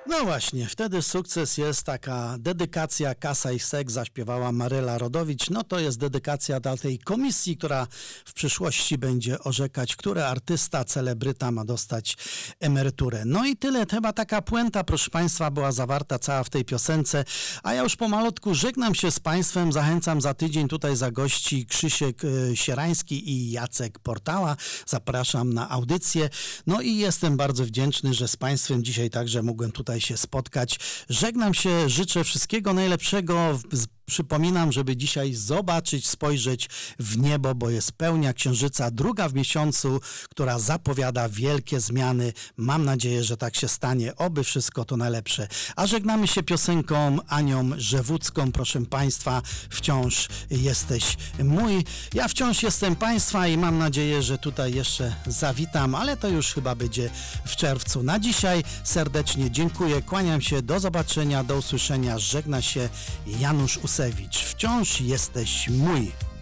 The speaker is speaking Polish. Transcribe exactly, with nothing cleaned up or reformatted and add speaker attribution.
Speaker 1: No właśnie, wtedy sukces jest taka dedykacja Kasa i Sek, zaśpiewała Maryla Rodowicz. No to jest dedykacja dla tej komisji, która w przyszłości będzie orzekać, który artysta, celebryta ma dostać emeryturę. No i tyle, chyba taka puenta, proszę Państwa, była zawarta cała w tej piosence, a ja już pomalutku żegnam się z Państwem, zachęcam za tydzień tutaj za gości Krzysiek Sierański i Jacek Portała. Zapraszam na audycję. No i jestem bardzo wdzięczny, że z Państwem dzisiaj także mogłem tutaj się spotkać. Żegnam się, życzę wszystkiego najlepszego. Przypominam, żeby dzisiaj zobaczyć, spojrzeć w niebo, bo jest pełnia księżyca, druga w miesiącu, która zapowiada wielkie zmiany. Mam nadzieję, że tak się stanie. Oby wszystko to najlepsze. A żegnamy się piosenką Anią Rzewucką. Proszę Państwa, wciąż jesteś mój. Ja wciąż jestem Państwa i mam nadzieję, że tutaj jeszcze zawitam, ale to już chyba będzie w czerwcu. Na dzisiaj serdecznie dziękuję, kłaniam się, do zobaczenia, do usłyszenia. Żegna się Janusz Usewicz. Wciąż jesteś mój.